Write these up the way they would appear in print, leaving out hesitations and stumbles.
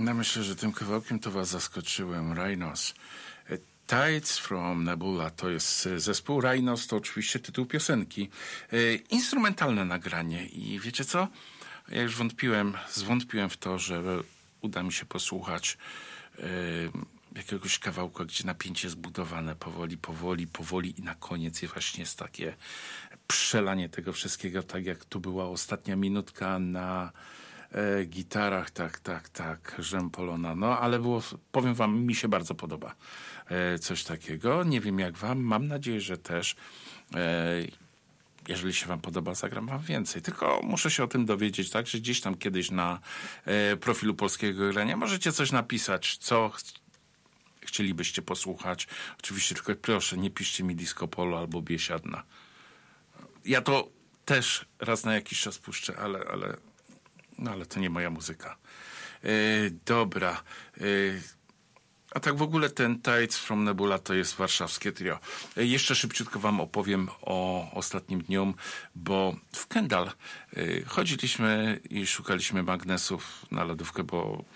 No myślę, że tym kawałkiem to was zaskoczyłem. Rhinos. Tides from Nebula to jest zespół. Rhinos to oczywiście tytuł piosenki. Instrumentalne nagranie. I wiecie co? Ja już zwątpiłem w to, że uda mi się posłuchać jakiegoś kawałka, gdzie napięcie jest budowane powoli i na koniec właśnie jest takie przelanie tego wszystkiego, tak jak tu była ostatnia minutka na gitarach, tak, Rzępolona. No, ale powiem wam, mi się bardzo podoba coś takiego. Nie wiem jak wam, mam nadzieję, że też. Jeżeli się wam podoba, zagram wam więcej. Tylko muszę się o tym dowiedzieć, tak, że gdzieś tam kiedyś na profilu Polskiego Grania możecie coś napisać, co chcielibyście posłuchać. Oczywiście tylko proszę, nie piszcie mi Disco Polo albo Biesiadna. Ja to też raz na jakiś czas puszczę, ale to nie moja muzyka. Dobra. A tak w ogóle ten Tides from Nebula to jest warszawskie trio. Jeszcze szybciutko wam opowiem o ostatnim dniu, bo w Kendall chodziliśmy i szukaliśmy magnesów na lodówkę, bo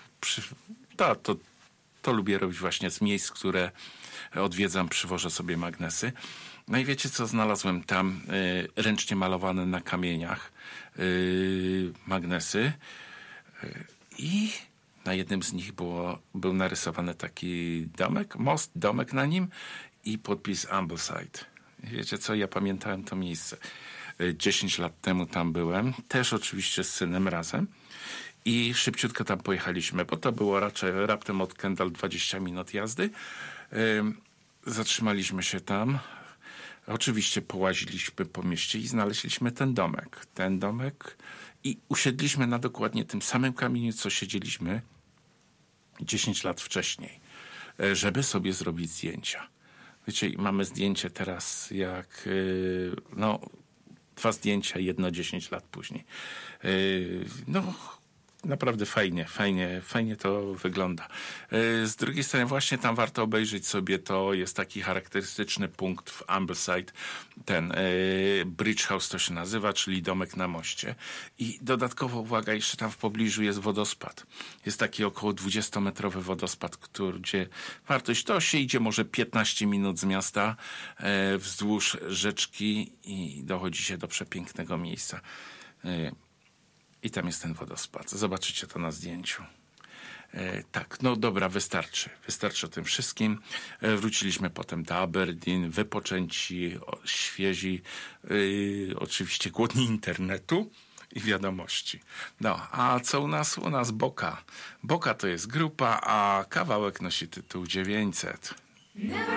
to lubię robić właśnie z miejsc, które odwiedzam, przywożę sobie magnesy. No i wiecie co znalazłem tam? Ręcznie malowane na kamieniach magnesy i na jednym z nich był narysowany taki domek na nim i podpis Ambleside. Wiecie co? Ja pamiętałem to miejsce. 10 lat temu tam byłem. Też oczywiście z synem razem. I szybciutko tam pojechaliśmy, bo to było raczej raptem od Kendall 20 minut jazdy. Zatrzymaliśmy się tam. Oczywiście połaziliśmy po mieście i znaleźliśmy ten domek i usiedliśmy na dokładnie tym samym kamieniu, co siedzieliśmy 10 lat wcześniej, żeby sobie zrobić zdjęcia. Wiecie, mamy zdjęcie teraz dwa zdjęcia, jedno 10 lat później. Naprawdę fajnie to wygląda. Z drugiej strony właśnie tam warto obejrzeć sobie, to jest taki charakterystyczny punkt w Ambleside, ten Bridge House to się nazywa, czyli domek na moście. I dodatkowo, uwaga, jeszcze tam w pobliżu jest wodospad. Jest taki około 20-metrowy wodospad, gdzie wartość to się idzie może 15 minut z miasta wzdłuż rzeczki i dochodzi się do przepięknego miejsca. I tam jest ten wodospad. Zobaczycie to na zdjęciu. Tak, no dobra, wystarczy. Wystarczy o tym wszystkim. Wróciliśmy potem do Aberdeen, wypoczęci, świezi, oczywiście głodni internetu i wiadomości. No, a co u nas? U nas Boka. Boka to jest grupa, a kawałek nosi tytuł 900. Never